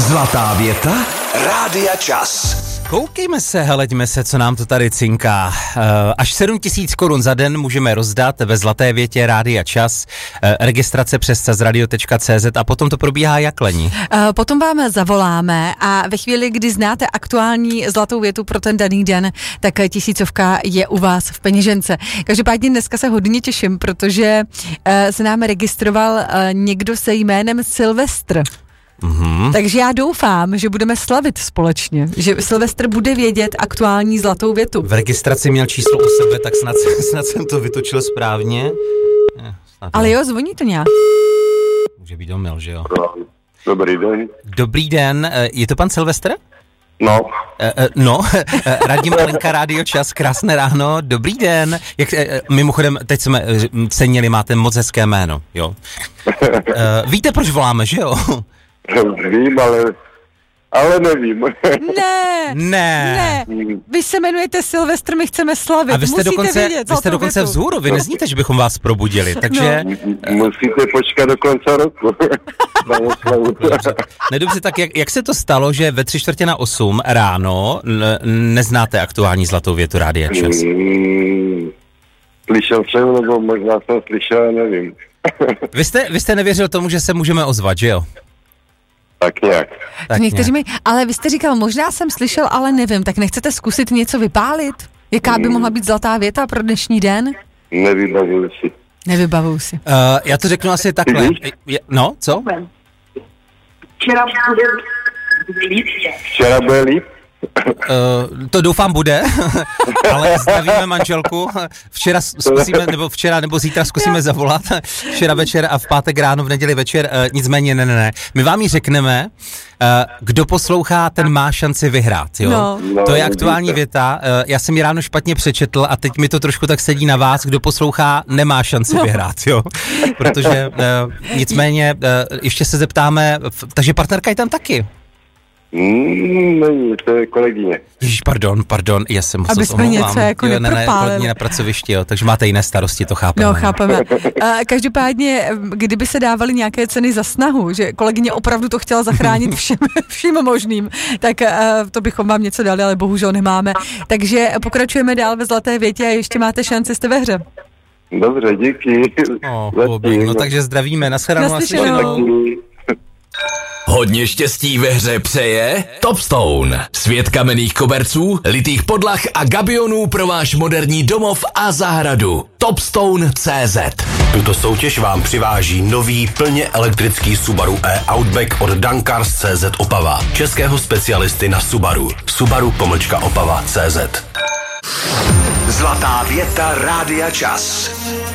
Zlatá věta Rádia Čas. Koukejme se, hleďme se, co nám to tady cinká. Až 7 000 korun za den můžeme rozdat ve Zlaté větě Rádia Čas. Registrace přes cezradio.cz a potom to probíhá jak, Leni? Potom vám zavoláme a ve chvíli, kdy znáte aktuální zlatou větu pro ten daný den, tak 1000 je u vás v peněžence. Každopádně dneska se hodně těším, protože se nám registroval někdo se jménem Silvestr. Mm-hmm. Takže já doufám, že budeme slavit společně, že Silvestr bude vědět aktuální zlatou větu. V registraci měl číslo u sebe, tak snad jsem to vytočil správně. Ale jo, zvoní to nějak. Může být omyl, že jo? Dobrý den. Dobrý den, je to pan Silvestr? No. Radim Alenka, Rádio Čas, krásné ráno, dobrý den. Mimochodem, teď jsme cenili, máte moc hezké jméno, jo? Víte, proč voláme, že jo? Vím, ale nevím. Ne. Vy se jmenujete Silvestr, my chceme slavit. A vy jste dokonce vzhůru, vy nezníte, že bychom vás probudili, takže... Musíte počkat do konce roku. Nedobře, tak jak se to stalo, že ve 7:45 ráno neznáte aktuální zlatou větu Rádia Čas? Slyšel jsem, nebo možná jsem slyšel, nevím. Vy jste nevěřil tomu, že se můžeme ozvat, že jo? Tak nějak. Někteří mi, ale vy jste říkal, možná jsem slyšel, ale nevím, tak nechcete zkusit něco vypálit? Jaká by mohla být zlatá věta pro dnešní den? Nevybavuju si. Já to řeknu asi takhle. No, co? Včera byl líp. To doufám bude, ale zdravíme manželku. Včera nebo zítra zkusíme zavolat. Včera večer a v pátek ráno, v neděli večer. Nicméně ne. My vám ji řekneme, kdo poslouchá, ten má šanci vyhrát, jo? No. To je aktuální věta. Já jsem ji ráno špatně přečetl a teď mi to trošku tak sedí na vás. Kdo poslouchá, nemá šanci vyhrát, jo? Protože nicméně ještě se zeptáme, takže partnerka je tam taky. Není, to je kolegyně. Ježíš, pardon, já jsem moc aby jsme něco jako nepropálili. Kolegyně na pracovišti, jo, takže máte jiné starosti, to chápeme. No, chápeme. Každopádně, kdyby se dávaly nějaké ceny za snahu, že kolegyně opravdu to chtěla zachránit vším možným, tak to bychom vám něco dali, ale bohužel nemáme. Takže pokračujeme dál ve Zlaté větě a ještě máte šanci, jste ve hře. Dobře, díky. No takže zdravíme, nashledanou. Hodně štěstí ve hře přeje Topstone. Svět kamenných koberců, litých podlah a gabionů pro váš moderní domov a zahradu. Topstone.cz. Tuto soutěž vám přiváží nový plně elektrický Subaru e-Outback od Dankars.cz Opava. Českého specialisty na Subaru. Subaru-Opava.cz. Zlatá věta Rádia Čas.